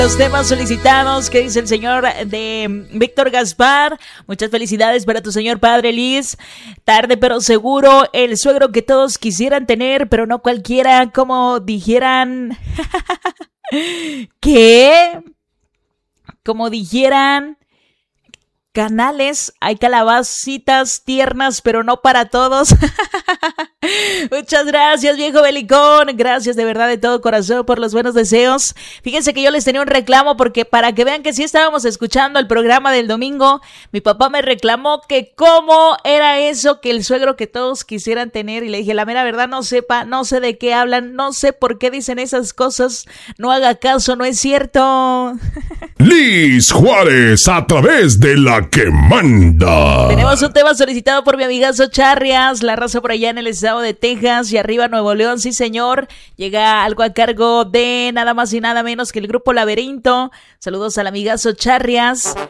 Los temas solicitados que dice el señor de Víctor Gaspar. Muchas felicidades para tu señor padre Liz. Tarde pero seguro, el suegro que todos quisieran tener, pero no cualquiera, como dijeran. ¿Qué? Como dijeran Canales, hay calabacitas tiernas, pero no para todos. Muchas gracias, viejo belicón. Gracias de verdad de todo corazón por los buenos deseos. Fíjense que yo les tenía un reclamo porque para que vean que sí estábamos escuchando el programa del domingo, mi papá me reclamó que cómo era eso que el suegro que todos quisieran tener. Y le dije, la mera verdad no sé de qué hablan, no sé por qué dicen esas cosas. No haga caso, no es cierto. Liz Juárez a través de la que manda. Tenemos un tema solicitado por mi amigazo Charrias, la raza por allá en el estado de Texas y arriba Nuevo León, sí señor. Llega algo a cargo de nada más y nada menos que el grupo Laberinto. Saludos al amigazo Charrias.